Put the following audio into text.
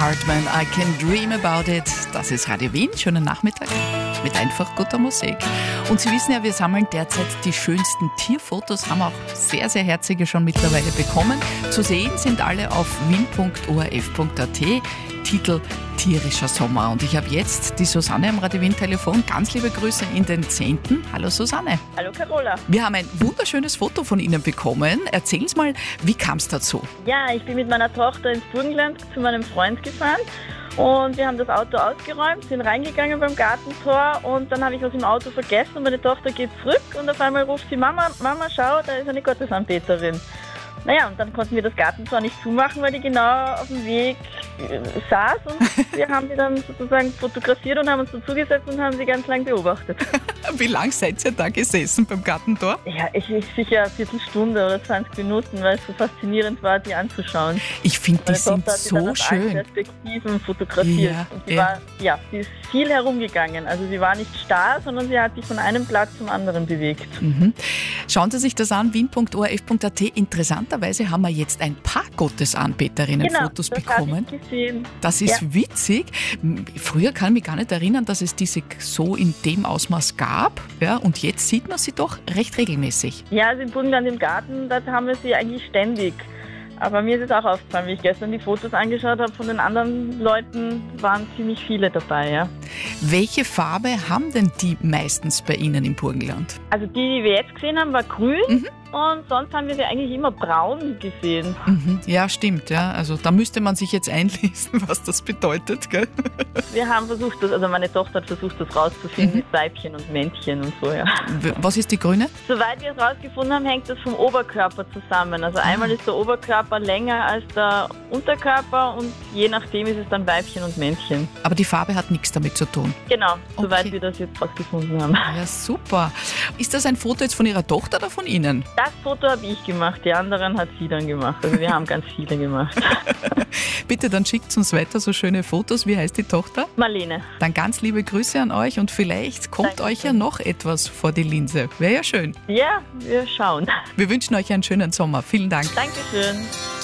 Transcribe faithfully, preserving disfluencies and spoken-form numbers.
Hartman, I Can Dream About It. Das ist Radio Wien. Schönen Nachmittag mit einfach guter Musik. Und Sie wissen ja, wir sammeln derzeit die schönsten Tierfotos, haben auch sehr, sehr herzige schon mittlerweile bekommen. Zu sehen sind alle auf wien punkt o r f punkt a t. Titel Tierischer Sommer. Und ich habe jetzt die Susanne am Radio Wien Telefon. Ganz liebe Grüße in den Zehnten. Hallo Susanne. Hallo Carola. Wir haben ein wunderschönes Foto von Ihnen bekommen. Erzählen Sie mal, wie kam es dazu? Ja, ich bin mit meiner Tochter ins Burgenland zu meinem Freund gefahren. Und wir haben das Auto ausgeräumt, sind reingegangen beim Gartentor und dann habe ich was im Auto vergessen und meine Tochter geht zurück und auf einmal ruft sie, Mama, Mama, schau, da ist eine Gottesanbeterin. Naja, und dann konnten wir das Gartentor nicht zumachen, weil die genau auf dem Weg äh, saß und wir haben sie dann sozusagen fotografiert und haben uns dazugesetzt und haben sie ganz lang beobachtet. Wie lange seid ihr da gesessen beim Gartentor? Ja, ich, ich sicher eine Viertelstunde oder zwanzig Minuten, weil es so faszinierend war, die anzuschauen. Ich finde, die sind Tochter hat sie dann so aus allen schön. Perspektiven fotografiert. Ja, und sie, ja. war, ja, sie ist viel herumgegangen. Also sie war nicht starr, sondern sie hat sich von einem Platz zum anderen bewegt. Mhm. Schauen Sie sich das an, wien punkt o r f punkt a t. Interessanterweise haben wir jetzt ein paar Gottesanbeterinnen-Fotos genau, das bekommen. habe ich gesehen. Das ist Ja. witzig. Früher kann ich mich gar nicht erinnern, dass es diese so in dem Ausmaß gab. Ja, und jetzt sieht man sie doch recht regelmäßig. Ja, also im Burgenland im Garten, da haben wir sie eigentlich ständig. Aber mir ist es auch aufgefallen, wie ich gestern die Fotos angeschaut habe von den anderen Leuten, waren ziemlich viele dabei. Ja. Welche Farbe haben denn die meistens bei Ihnen im Burgenland? Also die, die wir jetzt gesehen haben, war grün. Mhm. Und sonst haben wir sie eigentlich immer braun gesehen. Mhm. Ja, stimmt. Ja. Also da müsste man sich jetzt einlesen, was das bedeutet. Gell? Wir haben versucht, das, also meine Tochter hat versucht, das rauszufinden Mhm. mit Weibchen und Männchen und so, ja. W- Was ist die grüne? Soweit wir es rausgefunden haben, hängt das vom Oberkörper zusammen. Also einmal ist der Oberkörper länger als der Unterkörper und je nachdem ist es dann Weibchen und Männchen. Aber die Farbe hat nichts damit zu tun. Genau, soweit Okay. wir das jetzt rausgefunden haben. Ja, super. Ist das ein Foto jetzt von Ihrer Tochter oder von Ihnen? Das Foto habe ich gemacht, die anderen hat sie dann gemacht. Also wir haben ganz viele gemacht. Bitte, dann schickt uns weiter so schöne Fotos. Wie heißt die Tochter? Marlene. Dann ganz liebe Grüße an euch und vielleicht kommt Dankeschön. euch ja noch etwas vor die Linse. Wäre ja schön. Ja, wir schauen. Wir wünschen euch einen schönen Sommer. Vielen Dank. Dankeschön.